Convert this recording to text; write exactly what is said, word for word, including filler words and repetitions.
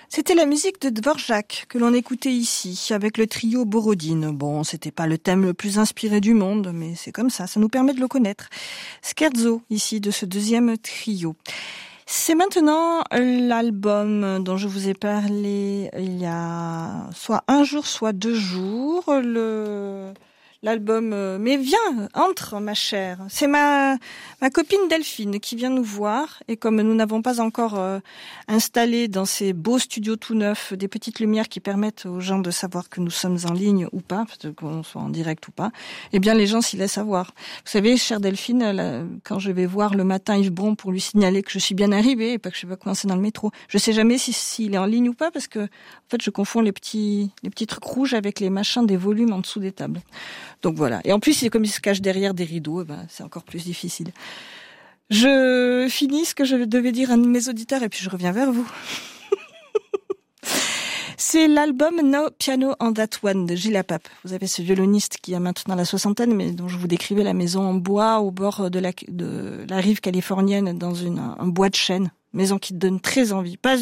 C'était la musique de Dvorak que l'on écoutait ici, avec le trio Borodine. Bon, c'était pas le thème le plus inspiré du monde, mais c'est comme ça, ça nous permet de le connaître. Scherzo, ici, de ce deuxième trio. C'est maintenant l'album dont je vous ai parlé il y a soit un jour, soit deux jours. Le... L'album, euh, mais viens, entre ma chère. C'est ma ma copine Delphine qui vient nous voir et comme nous n'avons pas encore euh, installé dans ces beaux studios tout neufs des petites lumières qui permettent aux gens de savoir que nous sommes en ligne ou pas, qu'on soit en direct ou pas, eh bien les gens s'y laissent savoir. Vous savez, chère Delphine, là, quand je vais voir le matin Yves Bron pour lui signaler que je suis bien arrivée et pas que je suis pas coincée dans le métro, je sais jamais si s'il est en ligne ou pas parce que en fait je confonds les petits les petits trucs rouges avec les machins des volumes en dessous des tables. Donc voilà. Et en plus, c'est comme il se cache derrière des rideaux, eh ben, c'est encore plus difficile. Je finis ce que je devais dire à un de mes auditeurs et puis je reviens vers vous. C'est l'album No Piano on That One de Gilles Pape. Vous avez ce violoniste qui a maintenant la soixantaine, mais dont je vous décrivais la maison en bois au bord de la, de la rive californienne dans une, un bois de chêne. Maison qui te donne très envie. Pas